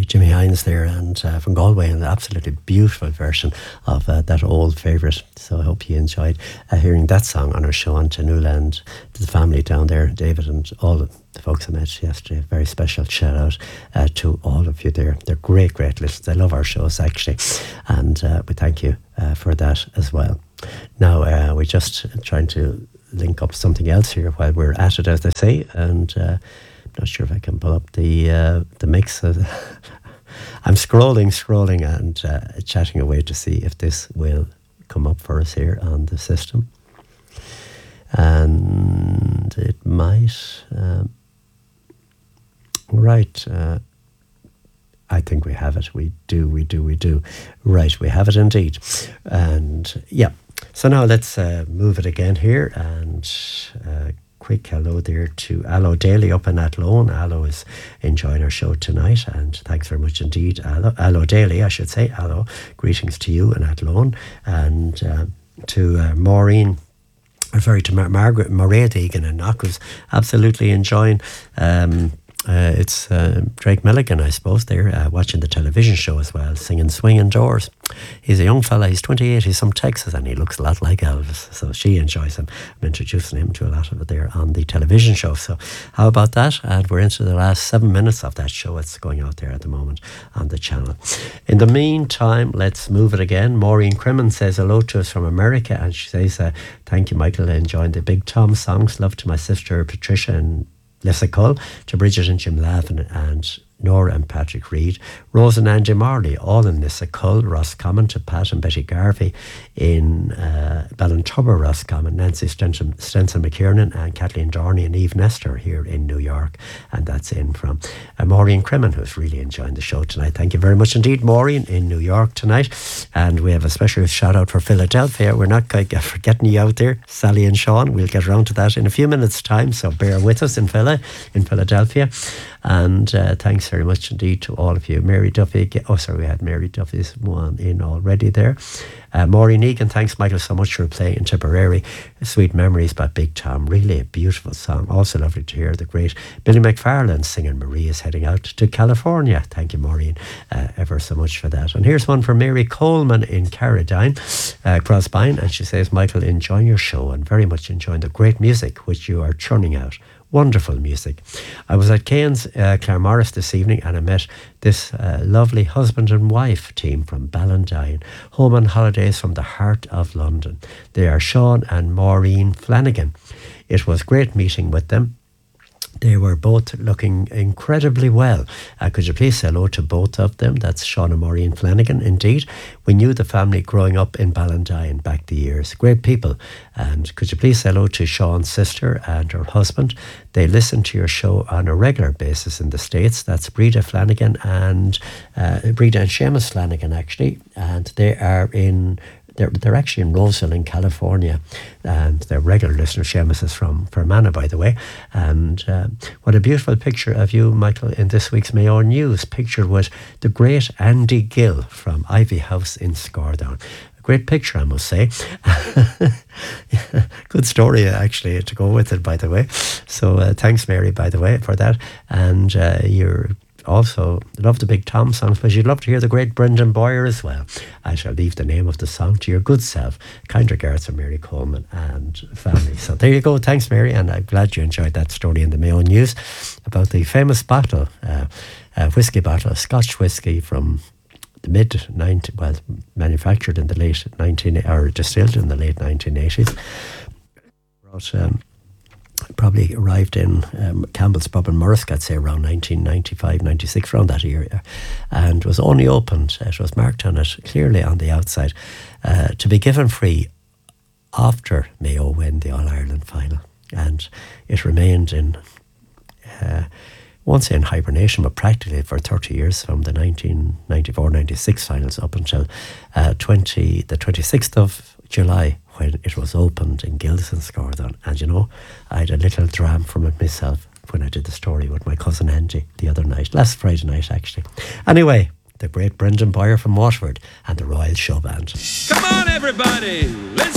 Jimmy Hines there, and from Galway, an absolutely beautiful version of that old favourite. So I hope you enjoyed hearing that song on our show on Janula, and to the family down there, David and all the folks I met yesterday. A very special shout out to all of you there. They're great listeners. They love our shows actually, and we thank you for that as well. Now we're just trying to link up something else here while we're at it, as they say, and I'm not sure if I can pull up the mix. I'm scrolling and chatting away to see if this will come up for us here on the system, and it might. Right. I think we have it. We do. Right, we have it indeed. And yeah, so now let's move it again here, and quick hello there to Allo Daly up in Athlone. Allo is enjoying our show tonight, and thanks very much indeed, Allo Daly, I should say. Allo, greetings to you in Athlone, and to Maureen. Margaret Mairead Egan and Knock, who's absolutely enjoying it's Drake Milligan, I suppose, there watching the television show as well, singing Swinging Doors. He's a young fella, he's 28, he's from Texas, and he looks a lot like Elvis, so she enjoys him. I'm introducing him to a lot of it there on the television show. So how about that? And we're into the last 7 minutes of that show. It's going out there at the moment on the channel. In the meantime, let's move it again. Maureen Crimmin says hello to us from America, and she says thank you, Michael, enjoying the Big Tom songs. Love to my sister Patricia and Lissa Cull, to Bridget and Jim Lavin, and Nora and Patrick Reid, Rose and Angie Marley, all in Lissacull, Roscommon, to Pat and Betty Garvey in Ballintubber, Roscommon, Nancy Stenson McKiernan, and Kathleen Dorney and Eve Nestor here in New York. And that's in from Maureen Crimmin, who's really enjoying the show tonight. Thank you very much indeed, Maureen, in New York tonight. And we have a special shout out for Philadelphia. We're not quite forgetting you out there, Sally and Sean. We'll get around to that in a few minutes' time, so bear with us in Philadelphia. And thanks very much indeed to all of you. Mary Duffy, we had Mary Duffy's one in already there. Maureen Egan, thanks Michael so much for playing in Tipperary. Sweet Memories by Big Tom, really a beautiful song. Also lovely to hear the great Billy McFarlane singing Maria's Heading Out to California. Thank you, Maureen, ever so much for that. And here's one for Mary Coleman in Carradine, Crossbine, and she says, Michael, enjoying your show and very much enjoying the great music which you are churning out. Wonderful music. I was at Cairns, Claremorris this evening, and I met this lovely husband and wife team from Ballantyne, home on holidays from the heart of London. They are Sean and Maureen Flanagan. It was great meeting with them. They were both looking incredibly well. Could you please say hello to both of them? That's Sean and Maureen Flanagan, indeed. We knew the family growing up in Ballantyne back the years. Great people. And could you please say hello to Sean's sister and her husband? They listen to your show on a regular basis in the States. That's Breda Flanagan and Breda and Seamus Flanagan, actually. And they are in... They're actually in Roseville in California, and they're regular listeners. Seamus is from Fermanagh, by the way. And what a beautiful picture of you, Michael, in this week's Mayo News, pictured with the great Andy Gill from Ivy House in Scordown. Great picture, I must say. Good story, actually, to go with it, by the way. So thanks, Mary, by the way, for that. And you're also love the Big Tom songs, but you'd love to hear the great Brendan Boyer as well. I shall leave the name of the song to your good self. Kind regards from Mary Coleman and family. So there you go. Thanks, Mary, and I'm glad you enjoyed that story in the Mayo News about the famous bottle, whiskey bottle, Scotch whiskey from the mid-90s, well, manufactured in the late 1980s, or distilled in the late 1980s. Probably arrived in Campbell's Pub in Murrisk, I'd say around 1995, 96, around that area, and was only opened, it was marked on it clearly on the outside, to be given free after Mayo win the All-Ireland final. And it remained in, won't say in hibernation, but practically for 30 years, from the 1994-96 finals up until the 26th of July, when it was opened in Gildes and Scordown. And you know, I had a little dram from it myself when I did the story with my cousin Andy the other night, last Friday night actually. Anyway, the great Brendan Boyer from Waterford and the Royal Show Band. Come on everybody, let's